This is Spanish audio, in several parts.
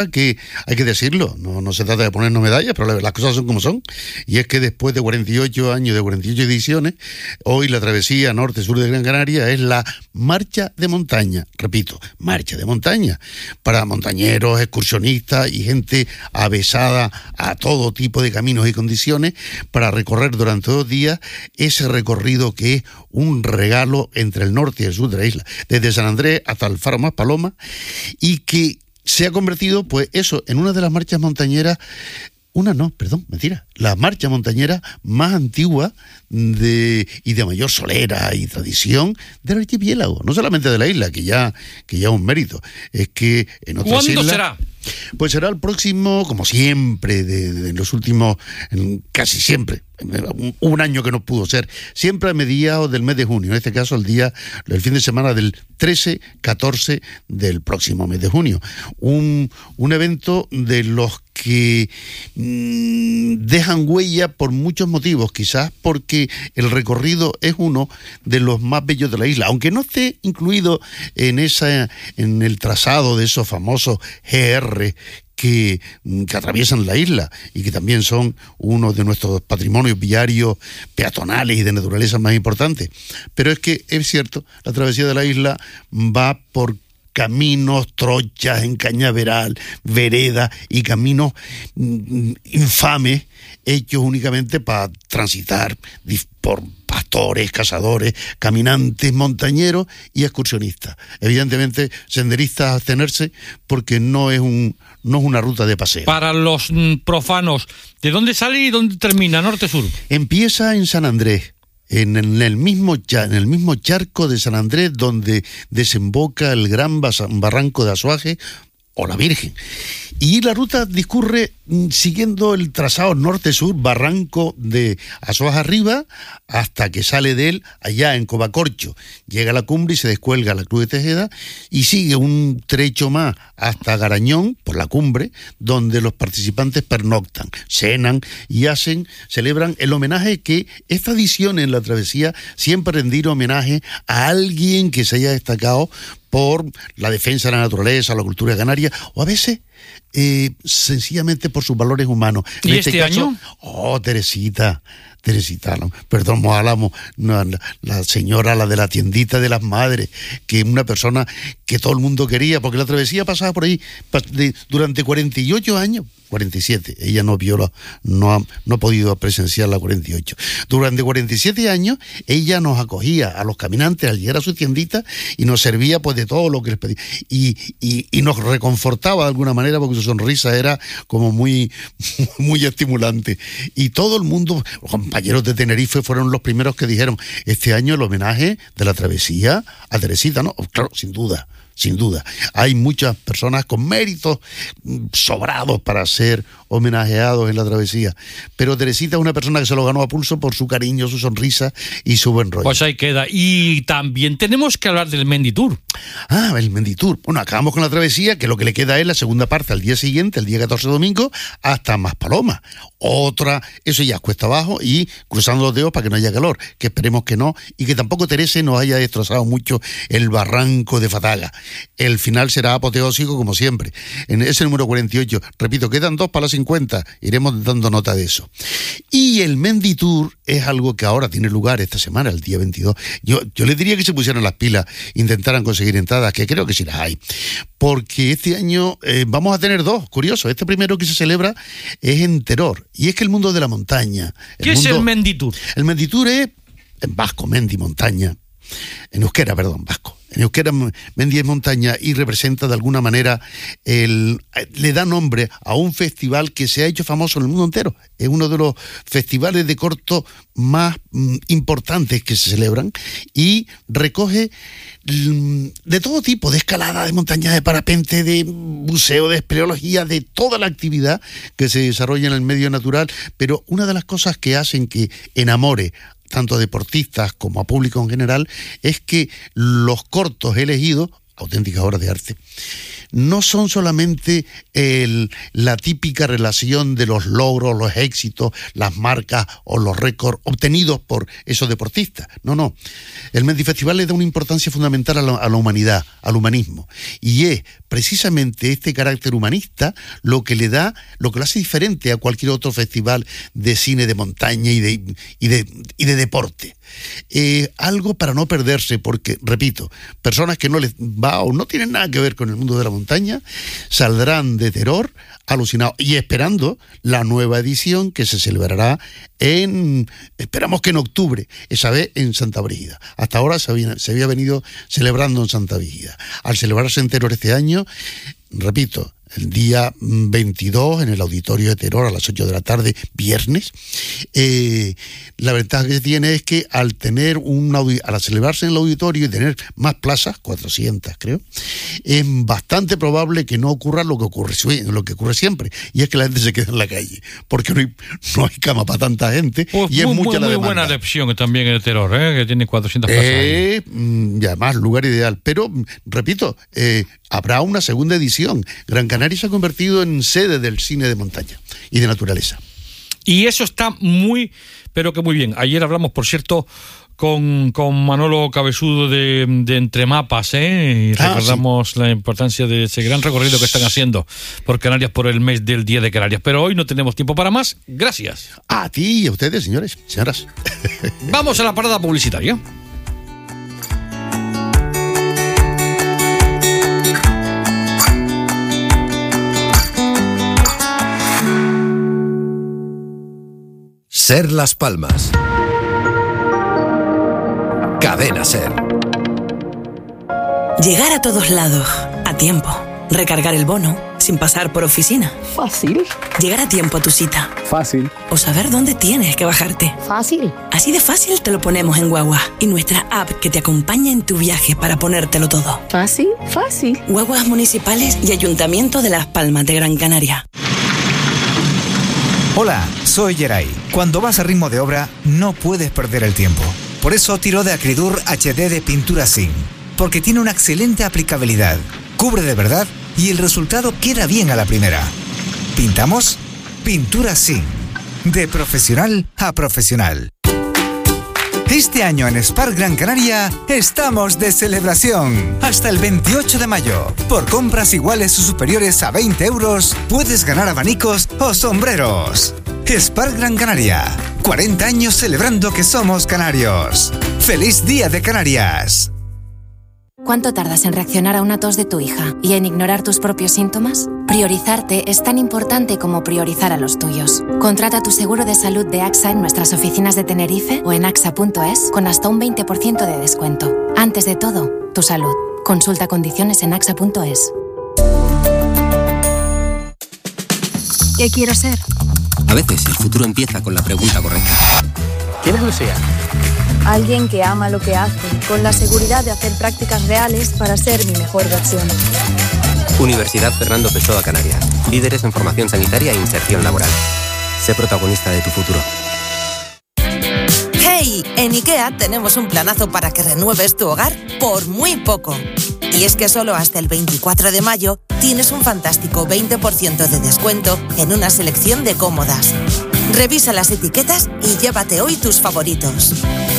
que hay que decirlo, no se trata de ponernos medallas, pero las cosas son como son, y es que después de 48 años, de 48 ediciones, hoy la travesía norte-sur de Gran Canaria es la marcha de montaña, repito, marcha de montaña, para montañeros, excursionistas y gente avesada a todo tipo de caminos y condiciones, para recorrer durante 2 días ese recorrido que es un regalo entre el norte y el sur de la isla, desde San Andrés hasta el Faro Más Paloma, y que se ha convertido, pues eso, en una de las marchas montañeras, la marcha montañera más antigua y de mayor solera y tradición del archipiélago, no solamente de la isla, que ya es un mérito, es que en otras islas... ¿Cuándo será? Pues será el próximo, como siempre, de los últimos, casi siempre, un año que no pudo ser, siempre a mediados del mes de junio, en este caso el fin de semana del 13-14 del próximo mes de junio. Un evento de los que dejan huella por muchos motivos, quizás porque el recorrido es uno de los más bellos de la isla, aunque no esté incluido en el trazado de esos famosos GR que atraviesan la isla y que también son uno de nuestros patrimonios viarios peatonales y de naturaleza más importantes. Pero es que es cierto, la travesía de la isla va por caminos, trochas en cañaveral, veredas y caminos infames hechos únicamente para transitar por pastores, cazadores, caminantes, montañeros y excursionistas. Evidentemente, senderistas a abstenerse porque no es una ruta de paseo. Para los profanos, ¿de dónde sale y dónde termina, norte-sur? Empieza en San Andrés, en el mismo charco de San Andrés, donde desemboca el gran barranco de Azuaje o la Virgen. Y la ruta discurre siguiendo el trazado norte-sur, barranco de Azuaje arriba, hasta que sale de él allá en Covacorcho. Llega a la cumbre y se descuelga la Cruz de Tejeda y sigue un trecho más hasta Garañón, por la cumbre, donde los participantes pernoctan, cenan y celebran el homenaje que es tradición en la travesía, siempre rendir homenaje a alguien que se haya destacado por la defensa de la naturaleza, la cultura canaria, o a veces sencillamente por sus valores humanos. ¿Y este año? Teresita, perdón, hablamos, la señora, la de la tiendita de las madres, que es una persona que todo el mundo quería, porque la travesía pasaba por ahí durante 48 años, 47, ella no ha podido presenciar la 48. Durante 47 años, ella nos acogía a los caminantes al llegar a su tiendita y nos servía pues de todo lo que les pedía. Y nos reconfortaba de alguna manera porque su sonrisa era como muy, muy estimulante. Y todo el mundo, los compañeros de Tenerife fueron los primeros que dijeron, este año el homenaje de la travesía a Teresita, ¿no? Claro, sin duda. Hay muchas personas con méritos sobrados para ser homenajeados en la travesía, pero Teresita es una persona que se lo ganó a pulso por su cariño, su sonrisa y su buen rollo. Pues ahí queda. Y también tenemos que hablar del Menditour. El Menditour. Bueno, acabamos con la travesía, que lo que le queda es la segunda parte al día siguiente, el día 14 domingo, hasta Maspalomas. Eso ya es cuesta abajo y cruzando los dedos para que no haya calor, que esperemos que no, y que tampoco Teresa nos haya destrozado mucho el barranco de Fataga. El final será apoteósico como siempre. En ese número 48, repito, quedan 2 para las 50, iremos dando nota de eso. Y el Menditour es algo que ahora tiene lugar esta semana, el día 22. Yo les diría que se pusieran las pilas, intentaran conseguir entradas, que creo que sí las hay, porque este año vamos a tener 2, curioso. Este primero que se celebra es en Teror, y es que el mundo de la montaña... ¿Qué es el Menditour? El Menditour es, en vasco, Mendi, montaña, en euskera, vasco. En euskera, Mendi es montaña y representa de alguna manera, le da nombre a un festival que se ha hecho famoso en el mundo entero. Es uno de los festivales de corto más importantes que se celebran y recoge de todo tipo, de escalada, de montaña, de parapente, de buceo, de espeleología, de toda la actividad que se desarrolla en el medio natural. Pero una de las cosas que hacen que enamore tanto a deportistas como a público en general, es que los cortos elegidos, auténticas obras de arte, no son solamente la típica relación de los logros, los éxitos, las marcas o los récords obtenidos por esos deportistas. No. El Mendi Festival le da una importancia fundamental a la humanidad, al humanismo. Y es precisamente este carácter humanista lo que lo hace diferente a cualquier otro festival de cine de montaña y de deporte. Algo para no perderse, porque, repito, personas que no les va o no tienen nada que ver con el mundo de la montaña saldrán de Teror alucinados y esperando la nueva edición que se celebrará esperamos que en octubre, esa vez en Santa Brígida. Hasta ahora se había venido celebrando en Santa Brígida. Al celebrarse en Teror este año, repito, el día 22 en el auditorio de Teror a las 8 de la tarde, viernes. La ventaja que tiene es que al celebrarse en el auditorio y tener más plazas, 400 creo, es bastante probable que no ocurra lo que ocurre siempre, y es que la gente se queda en la calle, porque no hay cama para tanta gente, pues y es mucha la demanda. Muy buena elección también en el Teror, que tiene 400 plazas. Y además, lugar ideal. Pero, repito, habrá una segunda edición. Gran Canaria se ha convertido en sede del cine de montaña y de naturaleza. Y eso está muy, pero que muy bien. Ayer hablamos, por cierto, con Manolo Cabezudo de Entre Mapas, y recordamos la importancia de ese gran recorrido que están haciendo por Canarias por el mes del Día de Canarias. Pero hoy no tenemos tiempo para más. Gracias. A ti y a ustedes, señoras. Vamos a la parada publicitaria. Ser Las Palmas. Cadena Ser. Llegar a todos lados, a tiempo. Recargar el bono, sin pasar por oficina. Fácil. Llegar a tiempo a tu cita. Fácil. O saber dónde tienes que bajarte. Fácil. Así de fácil te lo ponemos en Guagua y nuestra app que te acompaña en tu viaje para ponértelo todo. Fácil. Guaguas municipales y Ayuntamiento de Las Palmas de Gran Canaria. Hola, soy Geray. Cuando vas a ritmo de obra, no puedes perder el tiempo. Por eso tiro de Acridur HD de Pintura Zinc, porque tiene una excelente aplicabilidad, cubre de verdad y el resultado queda bien a la primera. ¿Pintamos? Pintura Zinc, de profesional a profesional. Este año en Spark Gran Canaria estamos de celebración. Hasta el 28 de mayo. Por compras iguales o superiores a 20 euros, puedes ganar abanicos o sombreros. Spark Gran Canaria. 40 años celebrando que somos canarios. ¡Feliz Día de Canarias! ¿Cuánto tardas en reaccionar a una tos de tu hija y en ignorar tus propios síntomas? Priorizarte es tan importante como priorizar a los tuyos. Contrata tu seguro de salud de AXA en nuestras oficinas de Tenerife o en axa.es con hasta un 20% de descuento. Antes de todo, tu salud. Consulta condiciones en axa.es. ¿Qué quiero ser? A veces el futuro empieza con la pregunta correcta. ¿Quién es Lucía? Alguien que ama lo que hace, con la seguridad de hacer prácticas reales para ser mi mejor versión. Universidad Fernando Pessoa Canarias. Líderes en formación sanitaria e inserción laboral. Sé protagonista de tu futuro. ¡Hey! En IKEA tenemos un planazo para que renueves tu hogar por muy poco. Y es que solo hasta el 24 de mayo tienes un fantástico 20% de descuento en una selección de cómodas. Revisa las etiquetas y llévate hoy tus favoritos.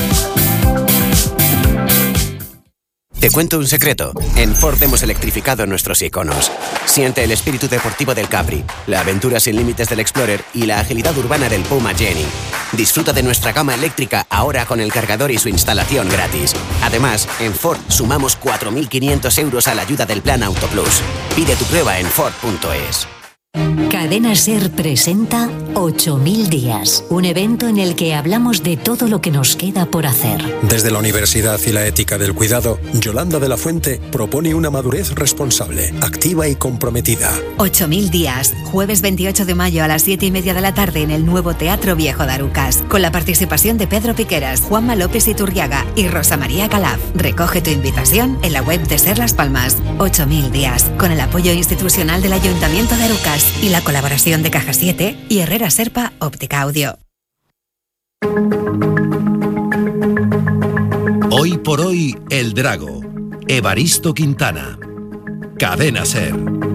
Te cuento un secreto. En Ford hemos electrificado nuestros iconos. Siente el espíritu deportivo del Capri, la aventura sin límites del Explorer y la agilidad urbana del Puma Jenny. Disfruta de nuestra gama eléctrica ahora con el cargador y su instalación gratis. Además, en Ford sumamos 4.500 euros a la ayuda del Plan Auto Plus. Pide tu prueba en Ford.es. Cadena Ser presenta 8000 días, un evento en el que hablamos de todo lo que nos queda por hacer. Desde la Universidad y la Ética del Cuidado, Yolanda de la Fuente propone una madurez responsable, activa y comprometida. 8000 días, jueves 28 de mayo a las 7:30 de la tarde en el nuevo Teatro Viejo de Arucas, con la participación de Pedro Piqueras, Juanma López Iturriaga y Rosa María Calaf. Recoge tu invitación en la web de Ser Las Palmas. 8000 días, con el apoyo institucional del Ayuntamiento de Arucas y la colaboración de Caja 7 y Herrera Serpa Óptica Audio. Hoy por hoy, El Drago. Evaristo Quintana. Cadena Ser.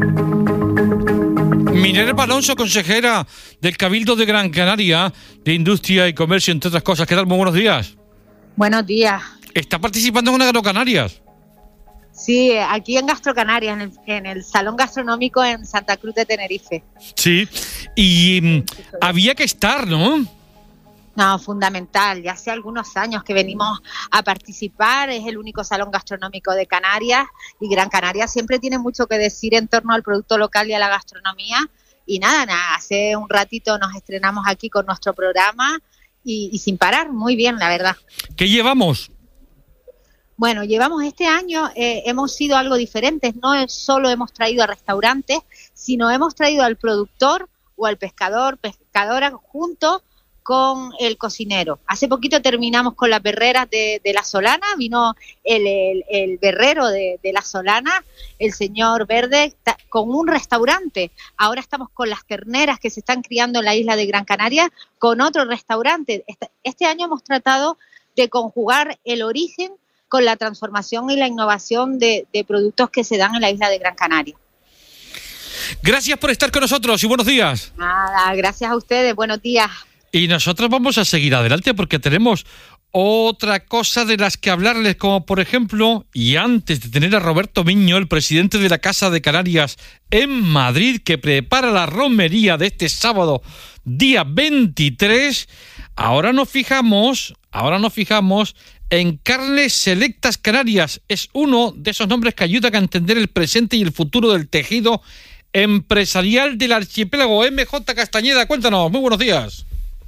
Minerva Alonso, consejera del Cabildo de Gran Canaria de Industria y Comercio, entre otras cosas. ¿Qué tal? Muy buenos días. Buenos días. ¿Está participando en Agrocanarias? Sí, aquí en Gastrocanarias, en el Salón Gastronómico en Santa Cruz de Tenerife. Sí, y había que estar, ¿no? No, fundamental. Ya hace algunos años que venimos a participar. Es el único salón gastronómico de Canarias y Gran Canaria siempre tiene mucho que decir en torno al producto local y a la gastronomía. Y nada, hace un ratito nos estrenamos aquí con nuestro programa y sin parar, muy bien, la verdad. ¿Qué llevamos? Bueno, llevamos este año, hemos sido algo diferentes. No solo hemos traído a restaurantes, sino hemos traído al productor o al pescadora junto con el cocinero. Hace poquito terminamos con las berreras de La Solana, vino el berrero de La Solana, el señor Verde, con un restaurante. Ahora estamos con las terneras que se están criando en la isla de Gran Canaria, con otro restaurante. Este año hemos tratado de conjugar el origen con la transformación y la innovación de productos que se dan en la isla de Gran Canaria. Gracias por estar con nosotros y buenos días. Nada, gracias a ustedes, buenos días. Y nosotros vamos a seguir adelante porque tenemos otra cosa de las que hablarles, como por ejemplo, y antes de tener a Roberto Miño, el presidente de la Casa de Canarias en Madrid, que prepara la romería de este sábado, día 23, ahora nos fijamos en Carnes Selectas Canarias. Es uno de esos nombres que ayudan a entender el presente y el futuro del tejido empresarial del archipiélago. MJ Castañeda, cuéntanos, muy buenos días.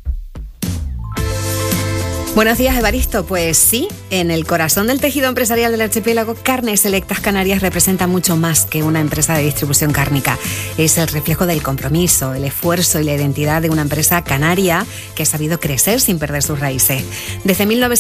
Buenos días, Evaristo. Pues sí, en el corazón del tejido empresarial del archipiélago, Carnes Selectas Canarias representa mucho más que una empresa de distribución cárnica. Es el reflejo del compromiso, el esfuerzo y la identidad de una empresa canaria que ha sabido crecer sin perder sus raíces. Desde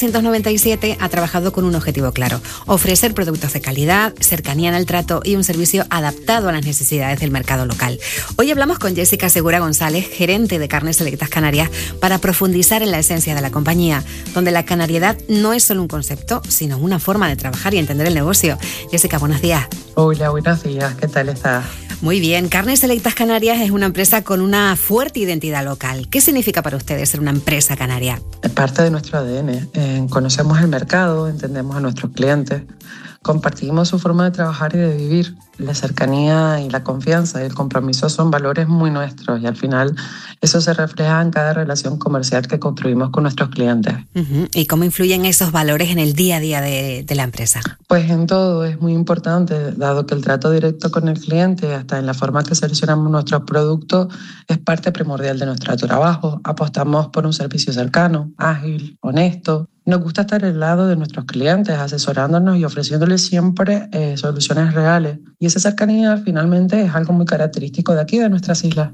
1997 ha trabajado con un objetivo claro: ofrecer productos de calidad, cercanía en el trato y un servicio adaptado a las necesidades del mercado local. Hoy hablamos con Jessica Segura González, gerente de Carnes Selectas Canarias, para profundizar en la esencia de la compañía, donde la canariedad no es solo un concepto, sino una forma de trabajar y entender el negocio. Jessica, buenos días. Hola, buenos días. ¿Qué tal estás? Muy bien. Carnes Selectas Canarias es una empresa con una fuerte identidad local. ¿Qué significa para ustedes ser una empresa canaria? Es parte de nuestro ADN. Conocemos el mercado, entendemos a nuestros clientes, compartimos su forma de trabajar y de vivir. La cercanía y la confianza y el compromiso son valores muy nuestros y al final eso se refleja en cada relación comercial que construimos con nuestros clientes. ¿Y cómo influyen esos valores en el día a día de la empresa? Pues en todo es muy importante, dado que el trato directo con el cliente, hasta en la forma que seleccionamos nuestros productos, es parte primordial de nuestro trabajo. Apostamos por un servicio cercano, ágil, honesto. Nos gusta estar al lado de nuestros clientes, asesorándonos y ofreciéndoles siempre soluciones reales. Y esa cercanía finalmente es algo muy característico de aquí, de nuestras islas.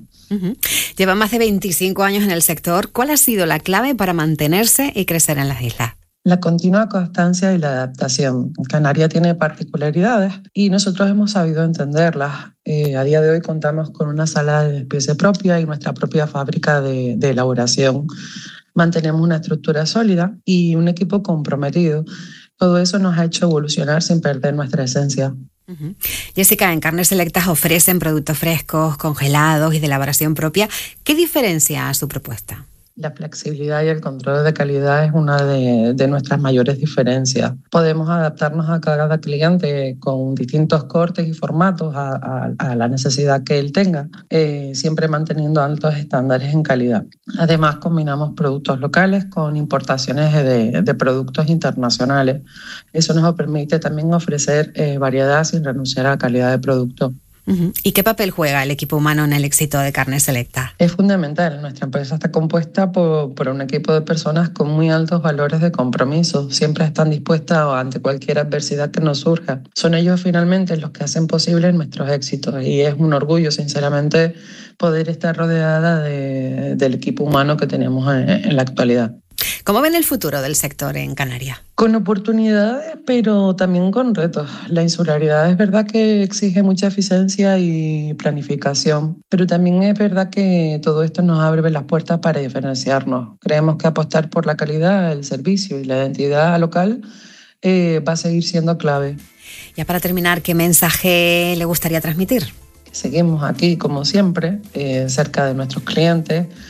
Lleva más de 25 años en el sector. ¿Cuál ha sido la clave para mantenerse y crecer en las islas? La continua constancia y la adaptación. Canarias tiene particularidades y nosotros hemos sabido entenderlas. A día de hoy contamos con una sala de despiece propia y nuestra propia fábrica de elaboración. Mantenemos una estructura sólida y un equipo comprometido. Todo eso nos ha hecho evolucionar sin perder nuestra esencia. Jessica, en Carnes Selectas ofrecen productos frescos, congelados y de elaboración propia. ¿Qué diferencia su propuesta? La flexibilidad y el control de calidad es una de nuestras mayores diferencias. Podemos adaptarnos a cada cliente con distintos cortes y formatos a la necesidad que él tenga, siempre manteniendo altos estándares en calidad. Además, combinamos productos locales con importaciones de productos internacionales. Eso nos permite también ofrecer variedad sin renunciar a la calidad de producto. ¿Y qué papel juega el equipo humano en el éxito de Carnes Selectas? Es fundamental. Nuestra empresa está compuesta por un equipo de personas con muy altos valores de compromiso. Siempre están dispuestas ante cualquier adversidad que nos surja. Son ellos finalmente los que hacen posible nuestros éxitos y es un orgullo, sinceramente, poder estar rodeada del equipo humano que tenemos en la actualidad. ¿Cómo ven el futuro del sector en Canarias? Con oportunidades, pero también con retos. La insularidad es verdad que exige mucha eficiencia y planificación, pero también es verdad que todo esto nos abre las puertas para diferenciarnos. Creemos que apostar por la calidad, el servicio y la identidad local va a seguir siendo clave. Ya para terminar, ¿qué mensaje le gustaría transmitir? Seguimos aquí, como siempre, cerca de nuestros clientes,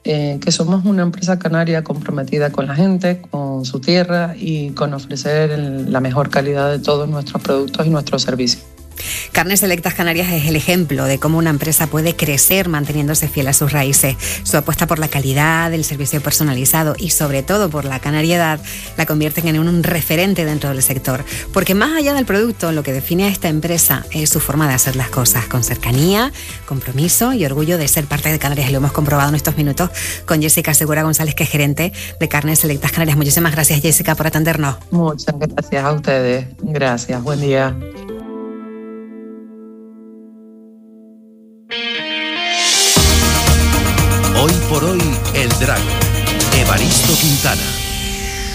que somos una empresa canaria comprometida con la gente, con su tierra y con ofrecer la mejor calidad de todos nuestros productos y nuestros servicios. Carnes Selectas Canarias es el ejemplo de cómo una empresa puede crecer manteniéndose fiel a sus raíces. Su apuesta por la calidad, el servicio personalizado y sobre todo por la canariedad la convierten en un referente dentro del sector. Porque más allá del producto, lo que define a esta empresa es su forma de hacer las cosas, con cercanía, compromiso y orgullo de ser parte de Canarias. Lo hemos comprobado en estos minutos con Jessica Segura González, que es gerente de Carnes Selectas Canarias. Muchísimas gracias, Jessica, por atendernos. Muchas gracias a ustedes. Gracias. Buen día. Hoy por hoy, El Drago. Evaristo Quintana.